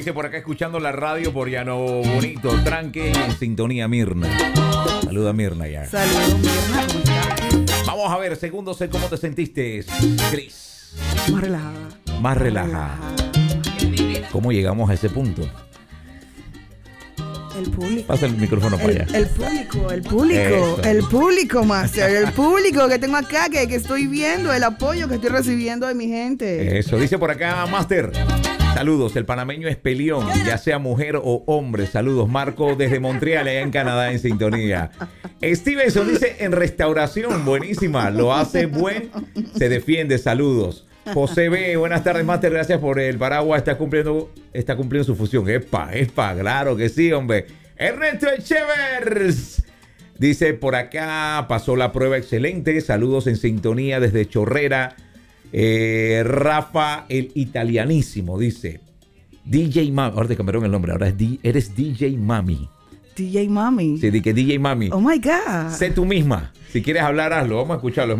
dice por acá escuchando la radio por Llano Bonito, tranque y en sintonía Mirna. Saluda Mirna ya. Saludos Mirna, ¿cómo estás? Vamos a ver, segundo set, ¿cómo te sentiste, Cris? Más relajada. Más relajada. ¿Cómo llegamos a ese punto? El público. Pasa el micrófono para allá. El público, Eso. el público, Master, el público que tengo acá, que estoy viendo, el apoyo que estoy recibiendo de mi gente. Eso, dice por acá Master. Saludos, el panameño es peleón, ya sea mujer o hombre. Saludos, Marco desde Montreal, allá en Canadá, en sintonía. Stevenson dice, en restauración, buenísima, lo hace buen, se defiende, saludos. José B, buenas tardes, Master, gracias por el paraguas, está cumpliendo su función. Epa, claro que sí, hombre. Ernesto Echevers dice, por acá pasó la prueba excelente, saludos en sintonía desde Chorrera. Rafa el italianísimo dice DJ Mami, ahora te cambiaron el nombre, ahora eres DJ Mami. DJ Mami. Sí, di que DJ Mami. Oh my God. Sé tú misma, si quieres hablar hazlo, vamos a escucharlo.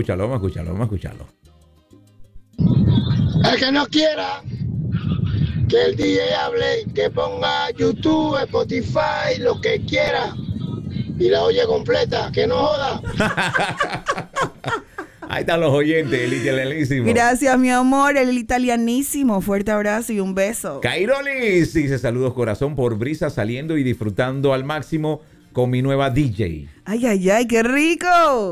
El que no quiera que el DJ hable, que ponga YouTube, Spotify, lo que quiera y la oye completa, que no joda. Ahí están los oyentes, el italianísimo. Gracias, mi amor, el italianísimo. Fuerte abrazo y un beso. Cairolis dice, saludos corazón por brisa, saliendo y disfrutando al máximo con mi nueva DJ. Ay, qué rico.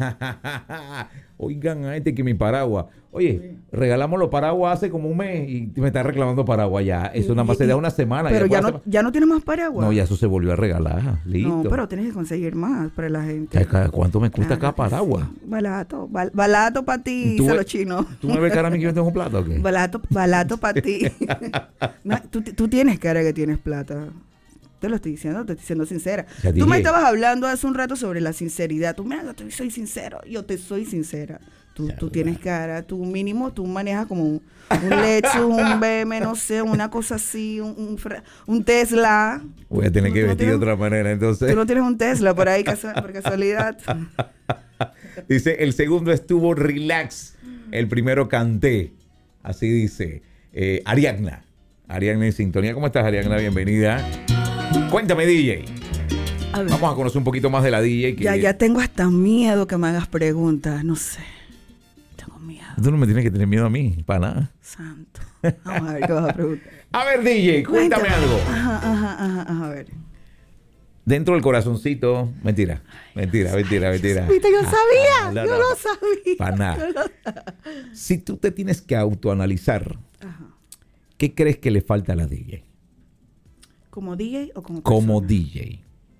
Oigan a este que mi paraguas. Oye, regalamos los paraguas hace como un mes y me está reclamando paraguas ya. Eso nada más se da una semana. Pero ya no tiene más paraguas. No, ya eso se volvió a regalar. Listo. No, pero tienes que conseguir más para la gente. ¿Cuánto me cuesta cada paraguas? Barato para ti, ¿Tú, se los chinos. ¿Tú me ves cara a mí que yo tengo plata o qué? Barato para ti. No, tú tienes cara que tienes plata. Te lo estoy diciendo, te estoy siendo sincera. O sea, tú DJ. me estabas hablando hace un rato sobre la sinceridad. Tú, mira, yo soy sincero. Yo te soy sincera. Tú tienes cara, tú mínimo, tú manejas como un Lexus, un BM, no sé, una cosa así, un Tesla. Voy a tener que vestir de otra manera, entonces. Tú no tienes un Tesla por ahí, por casualidad. Dice, el segundo estuvo relax, el primero canté. Así dice Ariadna en sintonía. ¿Cómo estás, Ariadna? Bienvenida. Cuéntame, DJ. Vamos a conocer un poquito más de la DJ. Ya tengo hasta miedo que me hagas preguntas, no sé. Tengo miedo. Tú no me tienes que tener miedo a mí, para nada. Santo. Vamos a ver qué vas a preguntar. A ver, DJ, cuéntame algo. Ajá, a ver. Dentro del corazoncito, mentira. Viste, yo sabía, yo lo sabía. Para nada. Si tú te tienes que autoanalizar, ¿qué crees que le falta a la DJ? ¿Como DJ o como persona? Como DJ.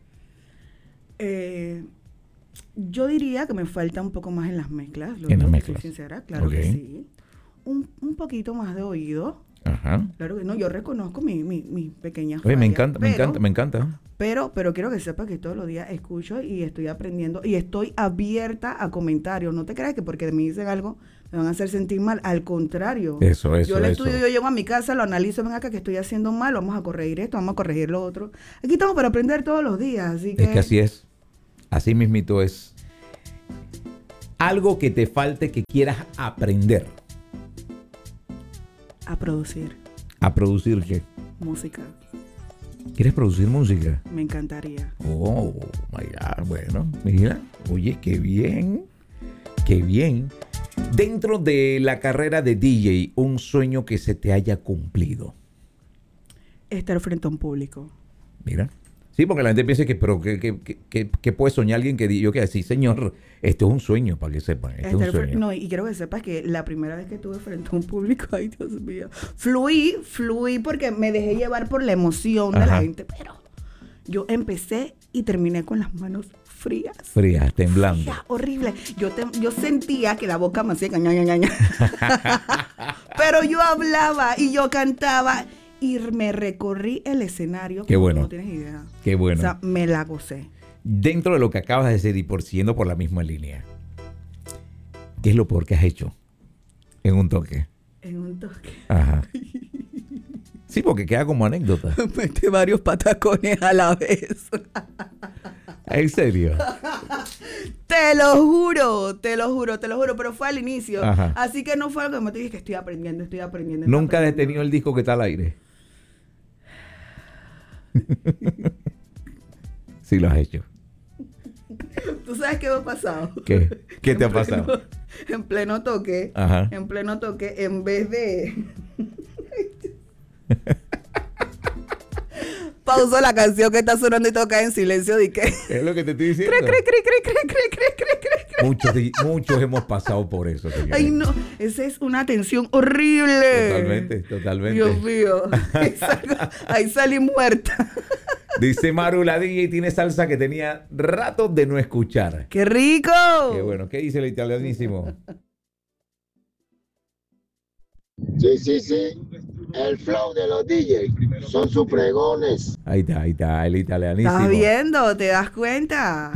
Yo diría que me falta un poco más en las mezclas. En las mezclas. Soy sincera, claro que sí. Un poquito más de oído. Ajá. Claro que no, yo reconozco mi pequeña Oye, falla. me encanta. Pero quiero que sepas que todos los días escucho y estoy aprendiendo y estoy abierta a comentarios. No te creas que porque me dicen algo me van a hacer sentir mal. Al contrario. Eso. Yo el estudio, yo llego a mi casa, lo analizo, ven acá que estoy haciendo mal, vamos a corregir esto, vamos a corregir lo otro. Aquí estamos para aprender todos los días, así que... Es que así es. Así mismito es. Algo que te falte que quieras aprender. A producir. ¿A producir qué? Música. ¿Quieres producir música? Me encantaría. Oh, my God. Bueno, mira. Oye, qué bien. Qué bien. Dentro de la carrera de DJ, un sueño que se te haya cumplido. Estar frente a un público. Mira. Sí, porque la gente piensa que, pero que puede soñar alguien que yo que sí, señor, esto es un sueño, para que sepan. Esto es un sueño. No, y quiero que sepas que la primera vez que estuve frente a un público, ay Dios mío, fluí porque me dejé llevar por la emoción de la gente, pero yo empecé y terminé con las manos frías. Frías, temblando. Fría, horrible. Yo sentía que la boca me hacía ña. Pero yo hablaba y yo cantaba y me recorrí el escenario. Qué bueno. No tienes idea. Qué bueno. O sea, me la gocé. Dentro de lo que acabas de decir y por siguiendo por la misma línea, ¿qué es lo peor que has hecho en un toque? En un toque. Ajá. Sí, porque queda como anécdota. Metí varios patacones a la vez. ¿En serio? Te lo juro, pero fue al inicio. Ajá. Así que no fue algo que me dije que estoy aprendiendo. ¿Nunca has detenido el disco que está al aire? Sí lo has hecho. ¿Tú sabes qué me ha pasado? ¿Qué? ¿Qué te ha pasado? En pleno toque. Ajá. En pleno toque, en vez de... Pauso la canción que está sonando y toca en silencio. ¿De qué? Es lo que te estoy diciendo. Muchos hemos pasado por eso, señores. Ay, no. Esa es una tensión horrible. Totalmente. Dios mío. Ahí salí muerta. Dice Maru, la DJ tiene salsa que tenía rato de no escuchar. ¡Qué rico! Qué bueno. ¿Qué dice el italianísimo? Sí. El flow de los DJs son sus pregones. Ahí está, el italianísimo. ¿Estás viendo? ¿Te das cuenta?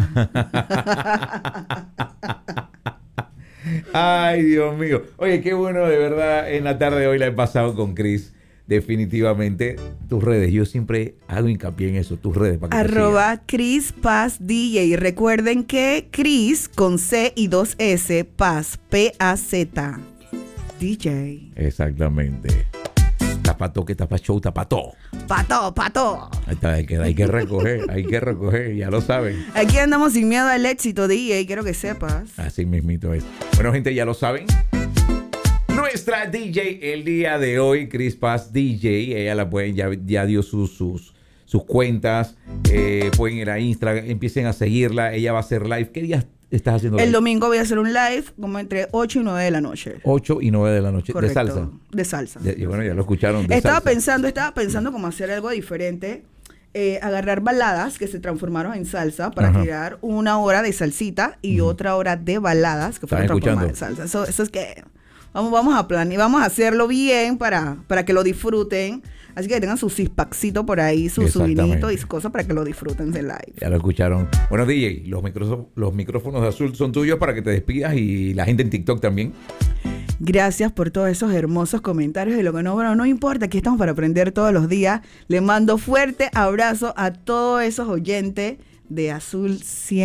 Ay, Dios mío. Oye, qué bueno, de verdad, en la tarde de hoy la he pasado con Chris. Definitivamente, tus redes. Yo siempre hago hincapié en eso, tus redes. Para que @Chris Paz DJ. Recuerden que Chris con C y 2 S, Paz, P-A-Z, DJ. Exactamente. Tapató, que tapa show, tapató. Pato. Ahí está, hay que recoger, ya lo saben. Aquí andamos sin miedo al éxito, DJ, quiero que sepas. Así mismito es. Bueno, gente, ya lo saben. Nuestra DJ el día de hoy, Chris Paz DJ, ella la pueden, ya dio sus cuentas, pueden ir a Instagram, empiecen a seguirla, ella va a hacer live. ¿Qué días estás haciendo live? El domingo voy a hacer un live como entre 8 y 9 de la noche. 8 y 9 de la noche. Correcto. ¿De salsa? De salsa. Y bueno, ya lo escucharon. Estaba pensando como hacer algo diferente. Agarrar baladas que se transformaron en salsa para crear una hora de salsita y otra hora de baladas que fueron transformadas en salsa. Eso es que vamos a planear, vamos a hacerlo bien para que lo disfruten. Así que tengan su six-packcito por ahí, su vinito y su cosa para que lo disfruten de live. Ya lo escucharon. Bueno, DJ, los micrófonos de Azul son tuyos para que te despidas y la gente en TikTok también. Gracias por todos esos hermosos comentarios de lo que no importa, aquí estamos para aprender todos los días. Le mando fuerte abrazo a todos esos oyentes de Azul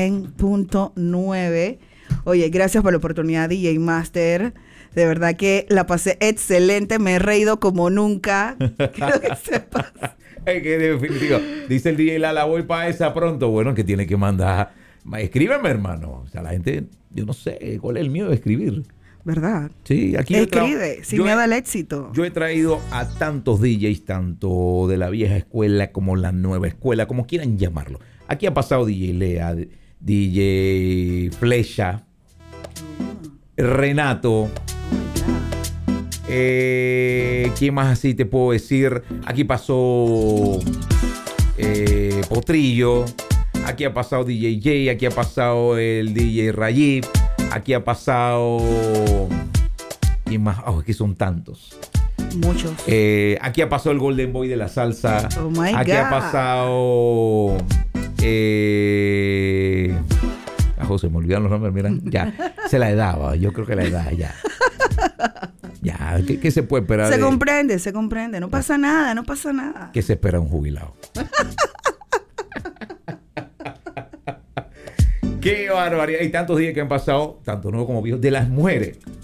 100.9. Oye, gracias por la oportunidad, DJ Master. De verdad que la pasé excelente, me he reído como nunca. Quiero que sepas. Es que definitivo. Dice el DJ Lala, voy para esa pronto. Bueno, que tiene que mandar. Escríbeme, hermano. O sea, la gente, yo no sé cuál es el miedo de escribir. ¿Verdad? Sí, aquí escribe, sin miedo al éxito. Yo he traído a tantos DJs, tanto de la vieja escuela como la nueva escuela, como quieran llamarlo. Aquí ha pasado DJ Lea, DJ Flecha, Renato. ¿Quién más así te puedo decir? Aquí pasó Potrillo. Aquí ha pasado DJ J. Aquí ha pasado el DJ Rayib. Aquí ha pasado... ¿Quién más? Aquí son tantos. Muchos. Aquí ha pasado el Golden Boy de la salsa. Oh my aquí God. Ha pasado... José, me olvidaron los nombres, mira. Ya, se la edad, yo creo que la edad ya. Ya, ¿qué se puede esperar? Se comprende. No pasa nada. ¿Qué se espera de un jubilado? Qué barbaridad. Hay tantos días que han pasado, tanto nuevos como viejos, de las mujeres.